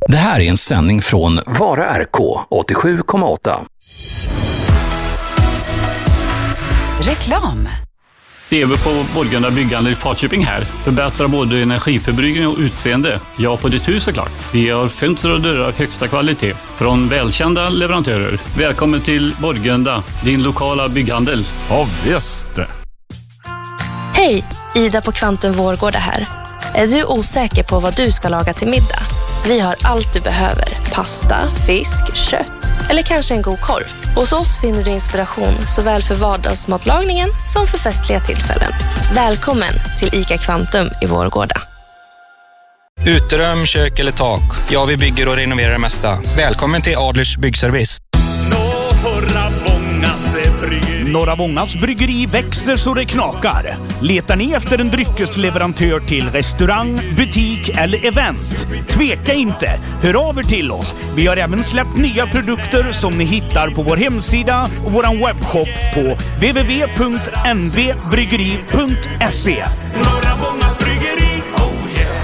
Det här är en sändning från Vara RK 87,8. Reklam. TV på Borgunda bygghandel i Falköping här. Förbättrar både energiförbrukning och utseende. Ja, på ditt hus såklart. Vi har fönster och dörrar av högsta kvalitet från välkända leverantörer. Välkommen till Borgunda, din lokala bygghandel. Ja, visst. Hej, Ida på Kvantum Vårgårda här. Är du osäker på vad du ska laga till middag? Vi har allt du behöver. Pasta, fisk, kött eller kanske en god korv. Hos oss finner du inspiration såväl för vardagsmatlagningen som för festliga tillfällen. Välkommen till ICA Kvantum i Vårgårda. Uterum, kök eller tak. Ja, vi bygger och renoverar det mesta. Välkommen till Adlers Byggservice. Norra Vångas bryggeri växer så det knakar. Letar ni efter en dryckesleverantör till restaurang, butik eller event? Tveka inte, hör av er till oss. Vi har även släppt nya produkter som ni hittar på vår hemsida och vår webbshop på www.nvbryggeri.se. Norra Vångas bryggeri, oh yeah!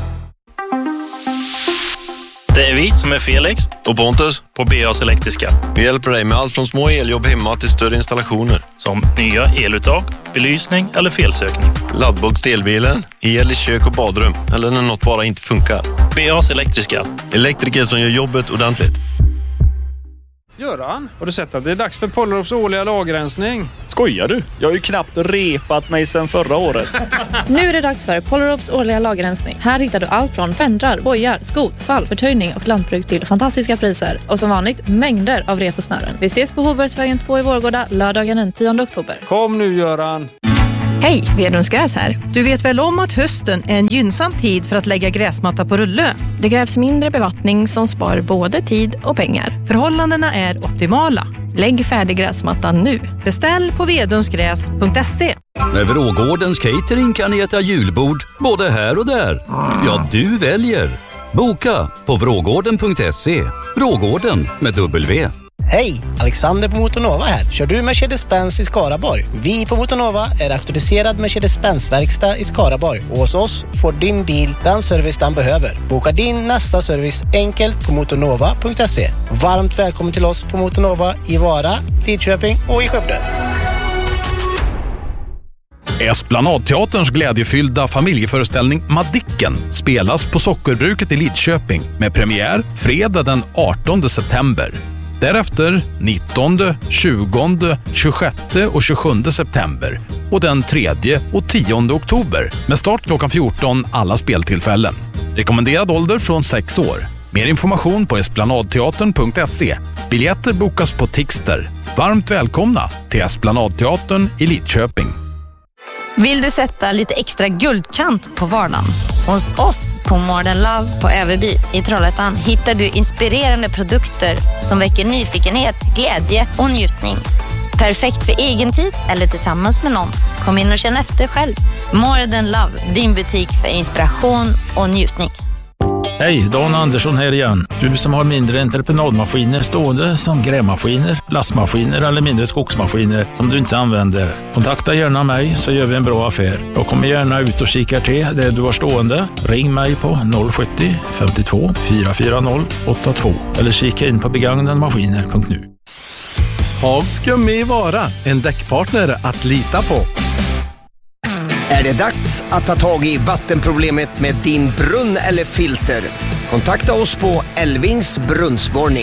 Det är vi som är Felix och Pontus på BAs Elektriska. Vi hjälper dig med allt från små eljobb hemma till större installationer. Som nya eluttag, belysning eller felsökning. Laddbox till elbilen, el i kök och badrum eller när något bara inte funkar. BAs Elektriska. Elektriker som gör jobbet ordentligt. Göran, har du sett att det är dags för Pollerups årliga lagerrensning? Skojar du? Jag har ju knappt repat mig sedan förra året. Nu är det dags för Pollerups årliga lagerrensning. Här hittar du allt från fendrar, bojar, skot, fall, förtöjning och lantbruk till fantastiska priser. Och som vanligt, mängder av rep och snören. Vi ses på Hovbergsvägen 2 i Vårgårda lördagen den 10 oktober. Kom nu, Göran! Hej, Vedrums Gräs här. Du vet väl om att hösten är en gynnsam tid för att lägga gräsmatta på rulle? Det krävs mindre bevattning som spar både tid och pengar. Förhållandena är optimala. Lägg färdig gräsmattan nu. Beställ på vedrumsgräs.se. Med Vrågårdens catering kan ni äta julbord både här och där. Ja, du väljer. Boka på vrågården.se. Vrågården med W. Hej, Alexander på Motornova här. Kör du Mercedes-Benz i Skaraborg? Vi på Motornova är auktoriserad Mercedes-Benz-verkstad i Skaraborg. Och hos oss får din bil den service den behöver. Boka din nästa service enkelt på motornova.se. Varmt välkommen till oss på Motornova i Vara, Lidköping och i Skövde. Esplanadteaterns glädjefyllda familjeföreställning Madicken spelas på Sockerbruket i Lidköping med premiär fredag den 18 september. Därefter 19, 20, 26 och 27 september och den 3 och 10 oktober med start klockan 14 alla speltillfällen. Rekommenderad ålder från 6 år. Mer information på esplanadteatern.se. Biljetter bokas på Tixter. Varmt välkomna till Esplanadteatern i Lidköping. Vill du sätta lite extra guldkant på vardagen? Hos oss på Modern Love på Överby i Trollhättan hittar du inspirerande produkter som väcker nyfikenhet, glädje och njutning. Perfekt för egen tid eller tillsammans med någon. Kom in och känn efter själv. Modern Love, din butik för inspiration och njutning. Hej, Dan Andersson här igen. Du som har mindre entreprenadmaskiner stående som grävmaskiner, lastmaskiner eller mindre skogsmaskiner som du inte använder. Kontakta gärna mig så gör vi en bra affär. Jag kommer gärna ut och kikar till det du har stående. Ring mig på 070 52 440 82 eller kika in på begagnadmaskiner.nu. Hagskum i Vara, en däckpartner att lita på. Är det dags att ta tag i vattenproblemet med din brunn eller filter? Kontakta oss på Elvings brunnsborrning.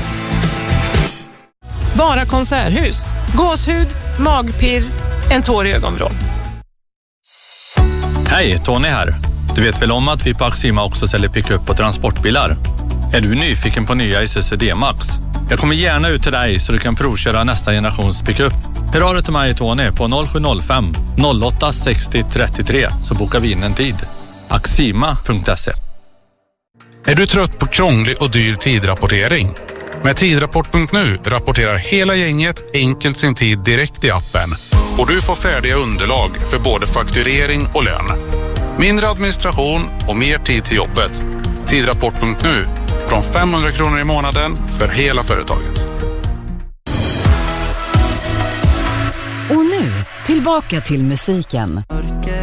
Vara konserthus. Gåshud, magpirr, en tår i ögonvrån. Hej, Tony här. Du vet väl om att vi på Axima också säljer pick-up och transportbilar? Är du nyfiken på nya Isuzu D-Max? Jag kommer gärna ut till dig så du kan provköra nästa generations pick-up. Hör av dig till mig, Tony, på 0705 08 60 33 så bokar vi in en tid. Axima.se. Är du trött på krånglig och dyr tidrapportering? Med tidrapport.nu rapporterar hela gänget enkelt sin tid direkt i appen. Och du får färdiga underlag för både fakturering och lön. Mindre administration och mer tid till jobbet. Tidrapport.nu. Från 500 kronor i månaden för hela företaget. Och nu, tillbaka till musiken.